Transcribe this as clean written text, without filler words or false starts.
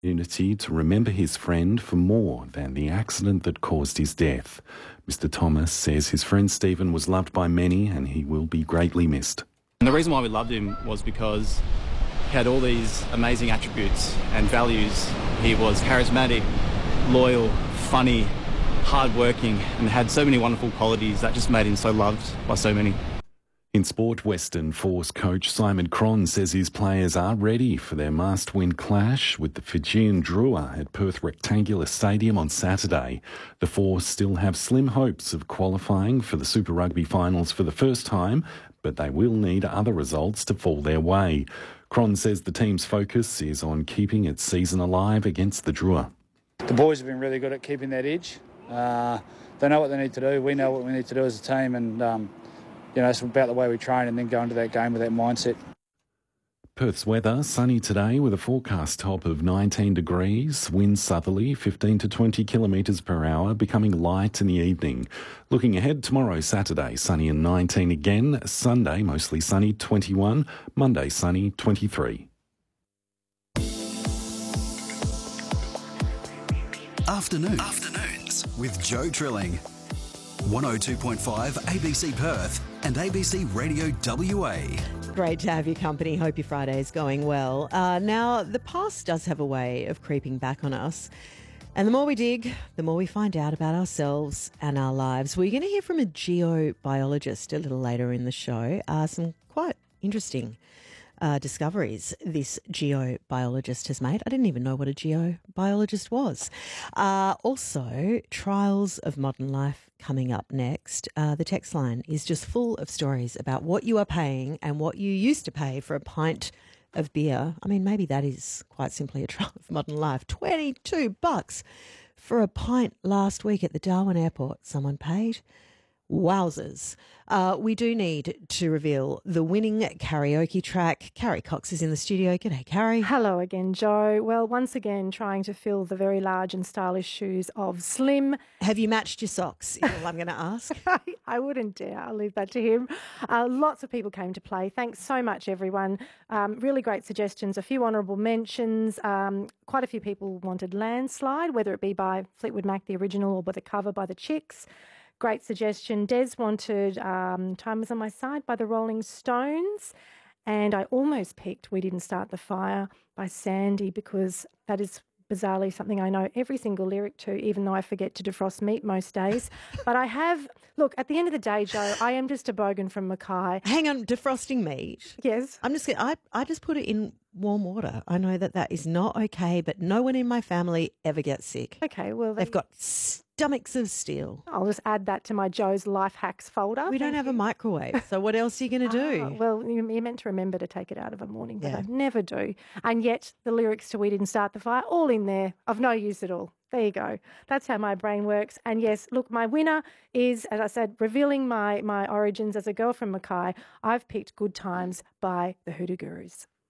Unity to remember his friend for more than the accident that caused his death. Mr. Thomas says his friend Stephen was loved by many and he will be greatly missed. And the reason why we loved him was because he had all these amazing attributes and values. He was charismatic, loyal, funny, hardworking, and had so many wonderful qualities that just made him so loved by so many. In sport, Western Force coach Simon Cron says his players are ready for their must-win clash with the Fijian Drua at Perth Rectangular Stadium on Saturday. The Force still have slim hopes of qualifying for the Super Rugby finals for the first time, but they will need other results to fall their way. Cron says the team's focus is on keeping its season alive against the Drua. The boys have been really good at keeping that edge. They know what they need to do. We know what we need to do as a team, and it's about the way we train and then go into that game with that mindset. Perth's weather, sunny today with a forecast top of 19 degrees, wind southerly 15 to 20 kilometres per hour, becoming light in the evening. Looking ahead, tomorrow, Saturday, sunny and 19 again. Sunday, mostly sunny, 21. Monday, sunny, 23. Afternoons with Joe Trilling. 102.5 ABC Perth and ABC Radio WA. Great to have your company. Hope your Friday is going well. Now, the past does have a way of creeping back on us. And the more we dig, the more we find out about ourselves and our lives. We're going to hear from a geobiologist a little later in the show. Some quite interesting discoveries this geobiologist has made. I didn't even know what a geobiologist was. Also, trials of modern life coming up next. The text line is just full of stories about what you are paying and what you used to pay for a pint of beer. I mean, maybe that is quite simply a trial of modern life. $22 for a pint last week at the Darwin Airport. Someone paid. Wowzers. We do need to reveal the winning karaoke track. Carrie Cox is in the studio. G'day, Carrie. Hello again, Joe. Well, once again, trying to fill the very large and stylish shoes of Slim. Have you matched your socks? Is all I'm going to ask. I wouldn't dare. I'll leave that to him. Lots of people came to play. Thanks so much, everyone. Really great suggestions. A few honourable mentions. Quite a few people wanted Landslide, whether it be by Fleetwood Mac, the original, or by the cover by the Chicks. Great suggestion. Des wanted Time Was on My Side by the Rolling Stones. And I almost picked We Didn't Start the Fire by Sandy because that is bizarrely something I know every single lyric to, even though I forget to defrost meat most days. But I have, look, at the end of the day, Joe, I am just a bogan from Mackay. Hang on, defrosting meat? Yes. I just put it in warm water. I know that is not okay, but no one in my family ever gets sick. Okay, well... They've got stomachs of steel. I'll just add that to my Joe's Life Hacks folder. We don't have a microwave, so what else are you going to do? Well, you're meant to remember to take it out of a morning, but I never do. And yet the lyrics to We Didn't Start the Fire, all in there, of no use at all. There you go. That's how my brain works. And yes, look, my winner is, as I said, revealing my origins as a girl from Mackay. I've picked Good Times by the Hoodoo Gurus.